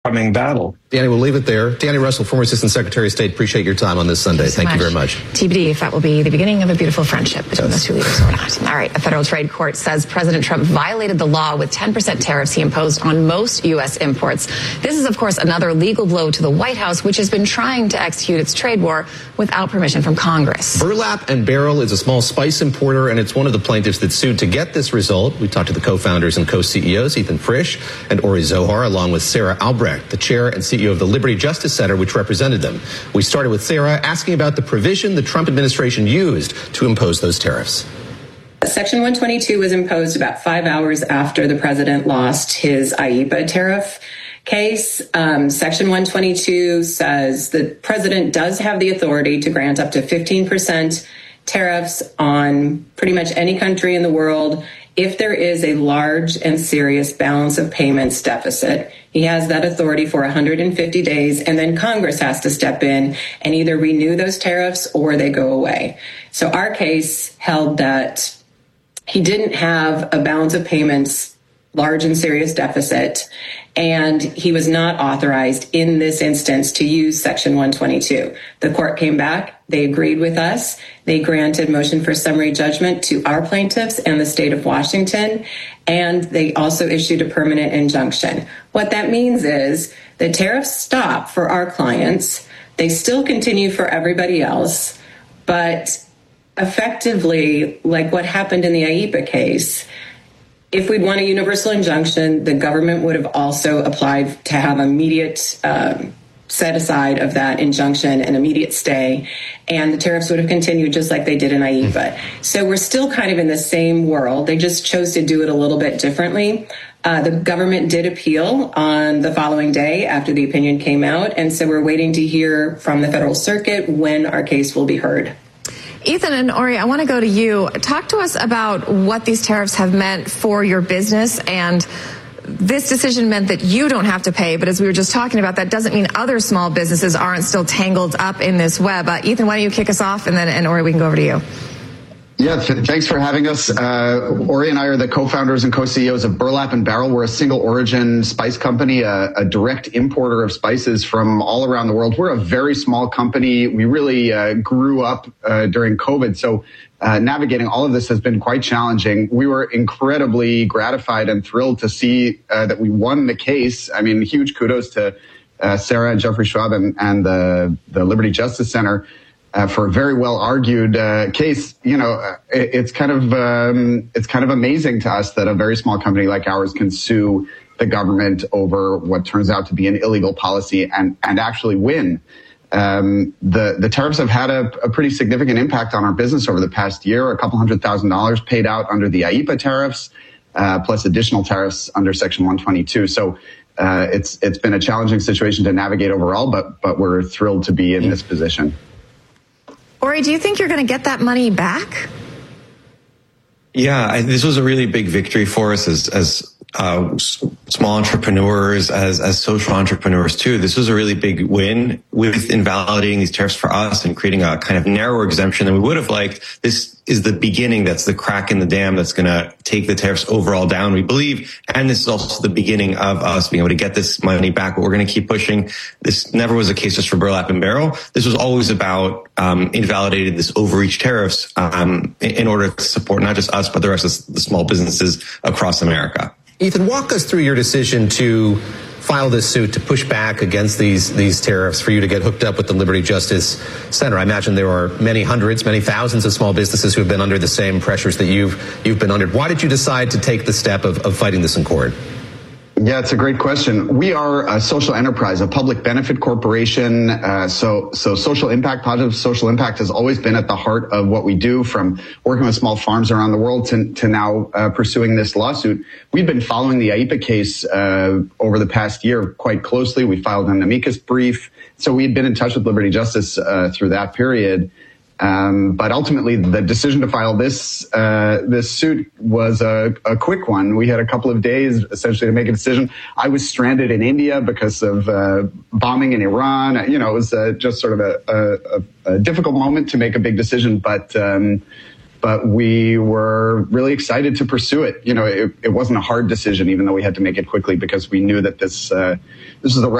upcoming battle. Danny, we'll leave it there. Danny Russell, former Assistant Secretary of State, appreciate your time on this Sunday. Thank you very much. TBD if that will be the beginning of a beautiful friendship between those two leaders or not. All right, a federal trade court says President Trump violated the law with 10% tariffs he imposed on most U.S. imports. This is, of course, another legal blow to the White House, which has been trying to execute its trade war without permission from Congress. Burlap and Barrel is a small spice importer, and it's one of the plaintiffs that sued to get this result. We talked to the co-founders and co-CEOs, Ethan Frisch and Ori Zohar, along with Sarah Albrecht, the chair and CEO of the Liberty Justice Center, which represented them. We started with Sarah asking about the provision the Trump administration used to impose those tariffs. Section 122 was imposed about 5 hours after the president lost his IEEPA tariff case. Section 122 says the president does have the authority to grant up to 15% tariffs on pretty much any country in the world if there is a large and serious balance of payments deficit. He has that authority for 150 days, and then Congress has to step in and either renew those tariffs or they go away. So our case held that he didn't have a balance of payments, large and serious deficit, and he was not authorized in this instance to use Section 122. The court came back. They agreed with us. They granted motion for summary judgment to our plaintiffs and the state of Washington, and they also issued a permanent injunction. What that means is the tariffs stop for our clients. They still continue for everybody else, but effectively, like what happened in the IEEPA case, if we'd won a universal injunction, the government would have also applied to have immediate set aside of that injunction and immediate stay, and the tariffs would have continued just like they did in IEEPA. So we're still kind of in the same world. They just chose to do it a little bit differently. The government did appeal on the following day after the opinion came out, and so we're waiting to hear from the Federal Circuit when our case will be heard. Ethan and Ori, I want to go to you. Talk to us about what these tariffs have meant for your business. And this decision meant that you don't have to pay, but as we were just talking about, that doesn't mean other small businesses aren't still tangled up in this web. Ethan, why don't you kick us off, and Ori, we can go over to you. Yeah, thanks for having us. Ori and I are the co-founders and co-CEOs of Burlap and Barrel. We're a single origin spice company, a direct importer of spices from all around the world. We're a very small company. We really grew up during COVID. So navigating all of this has been quite challenging. We were incredibly gratified and thrilled to see that we won the case. I mean, huge kudos to Sarah and Jeffrey Schwab and the Liberty Justice Center. For a very well argued case. You know, it's kind of amazing to us that a very small company like ours can sue the government over what turns out to be an illegal policy and actually win. The tariffs have had a pretty significant impact on our business over the past year. $200,000 paid out under the IEEPA tariffs, plus additional tariffs under Section 122. So it's been a challenging situation to navigate overall, but we're thrilled to be in this position. Ori, do you think you're going to get that money back? Yeah, this was a really big victory for us as small entrepreneurs, as social entrepreneurs too. This was a really big win with invalidating these tariffs for us and creating a kind of narrower exemption than we would have liked. This is the beginning. That's the crack in the dam that's going to take the tariffs overall down, we believe. And this is also the beginning of us being able to get this money back. But we're going to keep pushing. This never was a case just for Burlap and Barrel. This was always about invalidating this overreach tariffs in order to support not just us, but the rest of the small businesses across America. Ethan, walk us through your decision to file this suit to push back against these tariffs for you to get hooked up with the Liberty Justice Center. I imagine there are many hundreds, many thousands of small businesses who have been under the same pressures that you've been under. Why did you decide to take the step of fighting this in court? Yeah, it's a great question. We are a social enterprise, a public benefit corporation. So social impact, positive social impact has always been at the heart of what we do, from working with small farms around the world to now pursuing this lawsuit. We've been following the IEEPA case over the past year quite closely. We filed an amicus brief. So we've been in touch with Liberty Justice through that period. But ultimately, the decision to file this suit was a quick one. We had a couple of days essentially to make a decision. I was stranded in India because of bombing in Iran. You know, it was just sort of a difficult moment to make a big decision, but we were really excited to pursue it. You know, it wasn't a hard decision, even though we had to make it quickly, because we knew that this was the right